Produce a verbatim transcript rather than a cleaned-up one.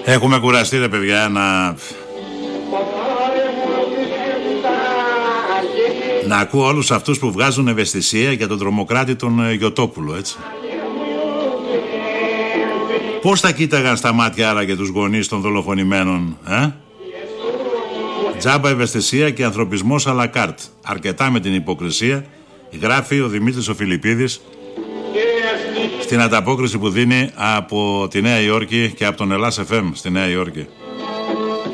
Έχουμε κουραστεί ρε παιδιά να... να ακούω όλους αυτούς που βγάζουν ευαισθησία για τον τρομοκράτη τον Γιωτόπουλο, έτσι. Πώς θα κοίταγαν στα μάτια άραγε τους γονείς των δολοφονημένων, ε? Τζάμπα ευαισθησία και ανθρωπισμός à la carte. Αρκετά με την υποκρισία, γράφει ο Δημήτρης ο Φιλιππίδης στην ανταπόκριση που δίνει από τη Νέα Υόρκη και από τον Ελλάς εφ εμ στη Νέα Υόρκη.